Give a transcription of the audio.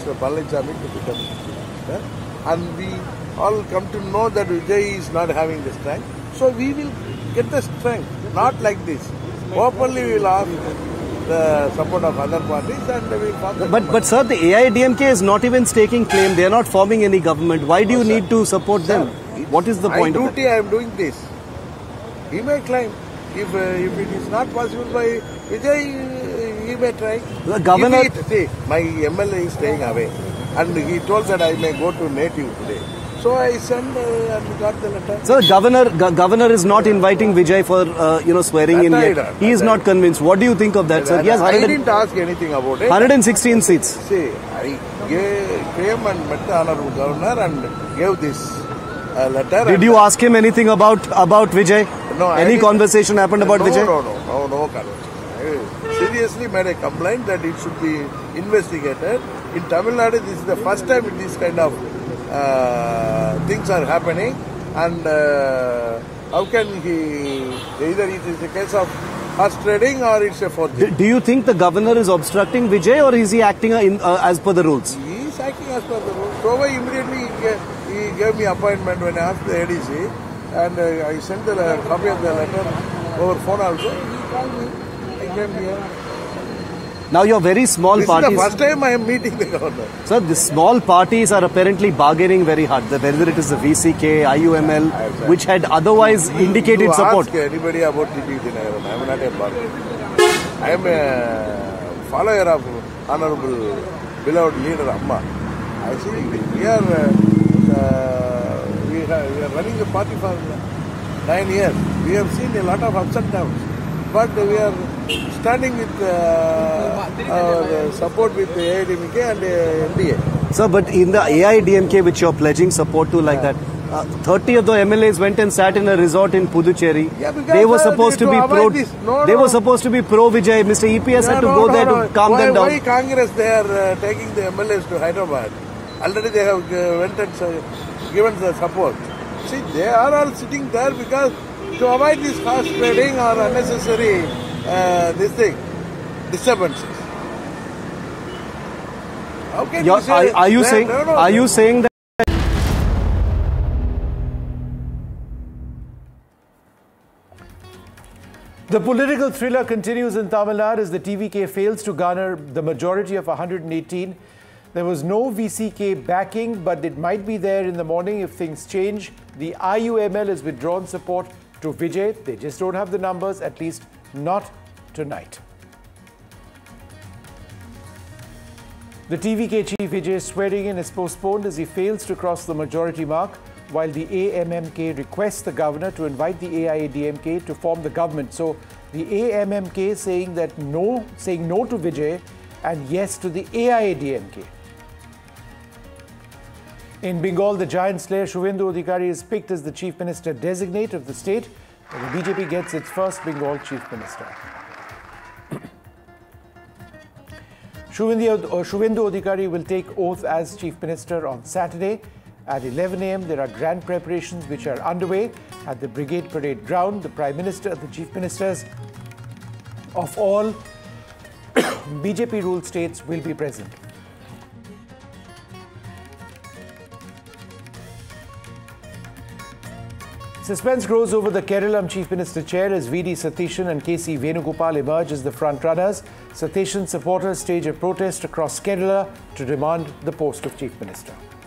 Mr. Palanichami to become Chief Minister. And we all come to know that Vijay is not having the strength. So we will get the strength, not like this. Openly we will ask the support of other parties and we will form But sir, the AIADMK is not even staking claim. They are not forming any government. Why do you need to support them? What is the point of I am doing this. He may claim. If it is not possible by Vijay, he may try. The governor... See, my MLA is staying away. And he told that I may go to native today. So I sent and got the letter. So governor is not inviting Vijay for swearing in yet. He is not convinced. What do you think of that, sir? Yes, I didn't ask anything about it. 116 seats. See, I came and met the honorable governor and gave this letter. Did you ask him anything about Vijay? No. Any conversation happened about Vijay? No conversation. I seriously made a complaint that it should be investigated. In Tamil Nadu, this is the first time this kind of things are happening, and how can he, either it is a case of horse trading or it's a forgery. Do you think the governor is obstructing Vijay or is he acting as per the rules? He is acting as per the rules. So immediately he gave me appointment when I asked the ADC, and I sent the copy of the letter over phone also. He called me. I came here. Now your very small parties... This is the first time I am meeting the governor. Sir, the small parties are apparently bargaining very hard. Whether it is the VCK, IUML, which had otherwise indicated support. Ask anybody about TTV Dinayaram. I am not a bargainer. I am a follower of Honorable beloved leader Amma. I see we are running the party for 9 years. We have seen a lot of ups and downs. But we are standing with our support with the AIADMK and NDA. Sir, but in the AIADMK, which you are pledging support to like that, 30 of the MLAs went and sat in a resort in Puducherry. Yeah, they were supposed to be pro. They were supposed to be pro Vijay. Mr. EPS had to go there to calm them down. Why Congress they are taking the MLAs to Hyderabad? Already they have went and given the support. See, they are all sitting there because to avoid this horse trading or unnecessary disturbances. How can you say? Are you saying? Are you saying that? The political thriller continues in Tamil Nadu as the TVK fails to garner the majority of 118. There was no VCK backing, but it might be there in the morning if things change. The IUML has withdrawn support to Vijay. They just don't have the numbers, at least not tonight. The TVK chief Vijay's swearing in is postponed as he fails to cross the majority mark, while the AMMK requests the governor to invite the AIADMK to form the government. So the AMMK saying no to Vijay and yes to the AIADMK. In Bengal, the giant slayer Shubhendu Adhikari is picked as the chief minister designate of the state. The BJP gets its first Bengal chief minister. Shubhendu Adhikari will take oath as chief minister on Saturday. At 11 a.m., there are grand preparations which are underway at the Brigade Parade Ground. The Prime Minister, the chief ministers of all BJP-ruled states will be present. Suspense grows over the Keralam Chief Minister chair as VD Satishan and KC Venugopal emerge as the front-runners. Satishan's supporters stage a protest across Kerala to demand the post of Chief Minister.